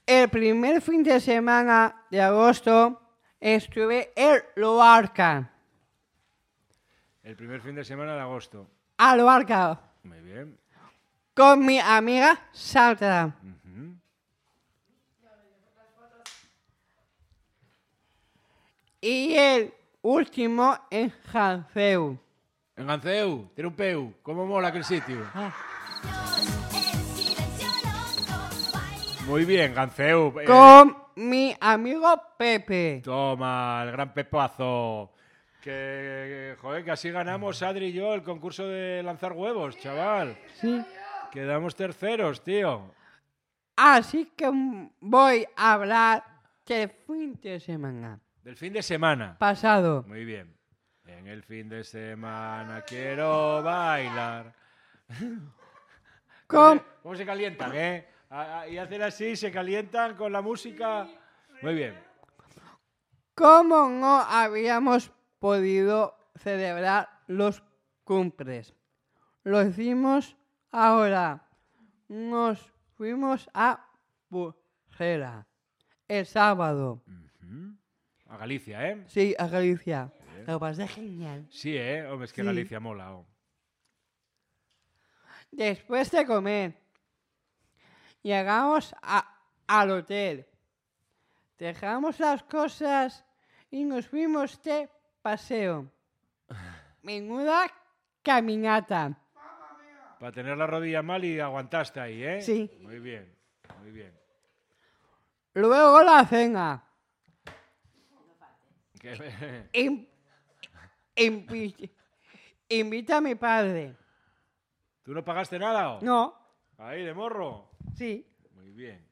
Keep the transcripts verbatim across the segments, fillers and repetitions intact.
el primer fin de semana de agosto estuve en Luarca. El primer fin de semana de agosto. A Luarca. Muy bien. Con mi amiga Sandra. Uh-huh. Y el último en Janceu. En Ganceu, tiene un peu. ¿Cómo mola aquel sitio? Ah. Muy bien, Ganceu. Eh, Con mi amigo Pepe. Toma, el gran pepazo. Que, joder, que así ganamos Adri y yo el concurso de lanzar huevos, chaval. Sí. Quedamos terceros, tío. Así que voy a hablar del fin de semana Del fin de semana. pasado. Muy bien. En el fin de semana quiero bailar. Con, ¿Cómo se calientan, eh? A- a- Y hacen así, se calientan con la música. Muy bien. como no habíamos podido celebrar los cumples, lo hicimos ahora. Nos fuimos a Burjera el sábado. Ujú. A Galicia, ¿eh? Sí, a Galicia. Lo pasé genial. Sí, ¿eh? Hombre, es que Sí. Galicia mola. Oh. Después de comer, llegamos a- al hotel. Dejamos las cosas y nos fuimos de paseo. Menuda caminata. Para tener la rodilla mal y aguantaste ahí, ¿eh? Sí. Muy bien, muy bien. Luego la cena. Que- In- invi- invita a mi padre. ¿Tú no pagaste nada? Oh? No, Ahí, de morro. sí. Muy bien.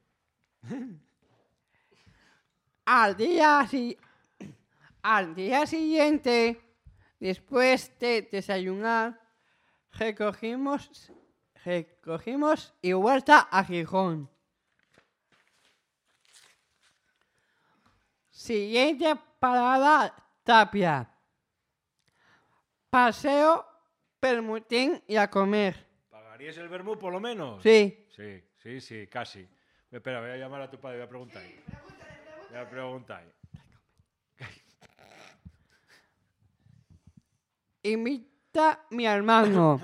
Al día, si- al día siguiente, después de desayunar, recogimos, recogimos y vuelta a Gijón. Siguiente parada, Tapia. Paseo, Permutín y a comer. ¿Pagarías el vermú por lo menos? Sí. Sí, sí, sí, casi. Espera, voy a llamar a tu padre, voy a preguntar. Voy a preguntar. Invita a mi hermano.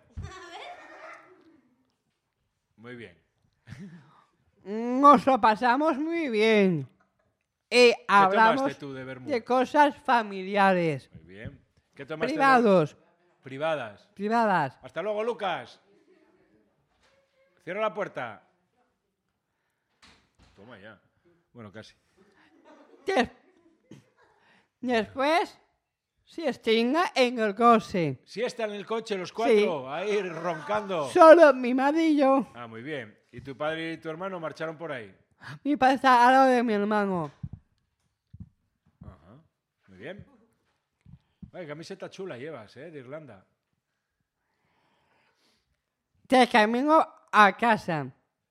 Muy bien. Nos lo pasamos muy bien. Y ¿Qué hablamos tomaste tú de vermú? de cosas familiares, Muy bien. ¿Qué tomaste? de- privados, Privadas. privadas. Hasta luego, Lucas. Cierra la puerta. Toma ya. Bueno, casi. Des- Después se extinga en el coche. Siesta en el coche los cuatro, ahí roncando. Solo mi madre y yo. Ah, muy bien. ¿Y tu padre y tu hermano marcharon por ahí? Mi padre está al lado de mi hermano. Ajá. Muy bien. Ay, camiseta chula llevas, ¿eh? De Irlanda. De camino a casa.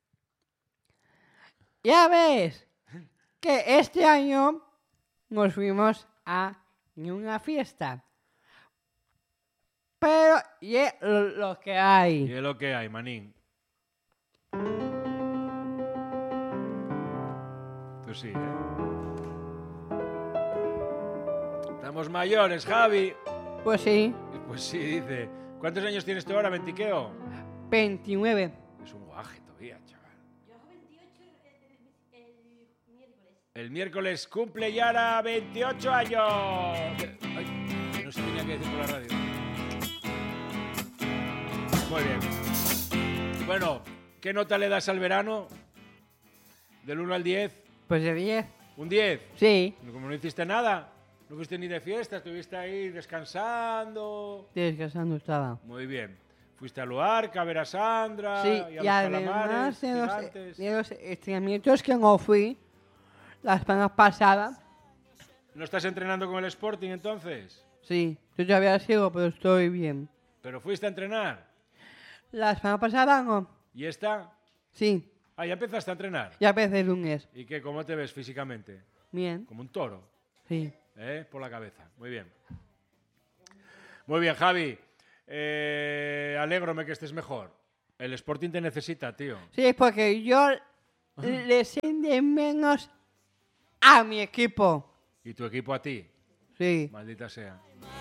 Ya ves que este año nos fuimos a una fiesta. Pero y es lo que Y hay. es lo que hay, manín. Tú sí, ¿eh? Estamos mayores, Javi. Pues sí, Pues sí, dice. ¿Cuántos años tienes tú ahora, veintiqueo? veintinueve. Es un guaje todavía, chaval. Yo hago veintiocho el, el- el miércoles. El miércoles cumple Yara veintiocho años. Ay, que no se tenía que decir por la radio. Muy bien. Bueno, ¿qué nota le das al verano? Del uno al diez. Pues de diez. ¿Un diez? Sí, Como no hiciste nada, no fuiste ni de fiesta, estuviste ahí descansando. descansando estaba. Muy bien. Fuiste a Luarca a ver a Sandra Sí, y a y los además calamares de los, gigantes. de los entrenamientos que no fui las semanas pasadas, ¿No estás entrenando con el Sporting entonces? sí, yo todavía sigo, pero estoy bien. ¿Pero fuiste a entrenar? La semana pasada no, ¿Y esta? sí, Ah, ya empezaste a entrenar. ya empecé el lunes. ¿Y qué? ¿Cómo te ves físicamente? Bien, Como un toro, sí. ¿eh? Por la cabeza. Muy bien. Muy bien, Javi. Eh, alégrome que estés mejor. El Sporting te necesita, tío. Sí, porque yo le echen de menos a mi equipo. ¿Y tu equipo a ti? Sí. Maldita sea.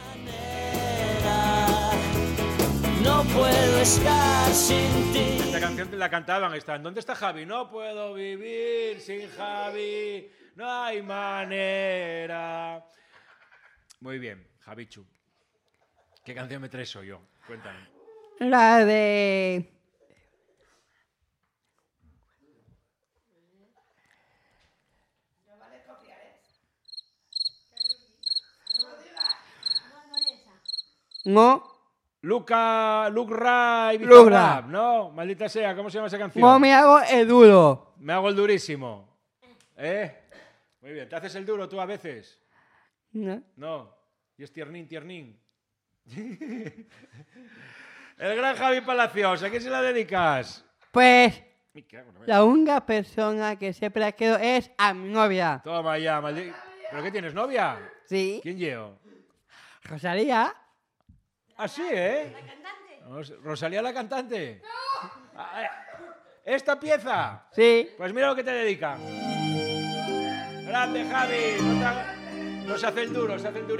No puedo estar sin ti. Esta canción te la cantaban, están. ¿Dónde está Javi? No puedo vivir sin Javi. No hay manera. Muy bien, Javichu. ¿Qué canción me traes hoy yo? Cuéntame. La de... No, Luca, Luke Ray, Luke Bizarrap, Ray. ¿no? Maldita sea, ¿cómo se llama esa canción? no me hago el duro. Me hago el durísimo. ¿Eh? Muy bien, ¿te haces el duro tú a veces? No. No. Y es tiernín, tiernín. El gran Javi Palacios, ¿a quién se la dedicas? Pues Me cago en la la única persona que siempre la quiero es a mi novia. Toma ya, maldito. ¿Pero qué tienes, novia? Sí. ¿Quién llevo? Rosalía. Así, ¿eh? La cantante. Ros- ¿Rosalía la cantante? ¡No! ¿Esta pieza? Sí. Pues mira lo que te dedica. Grande, Javi. No, te haga- no se hace el duro, se hace el durito.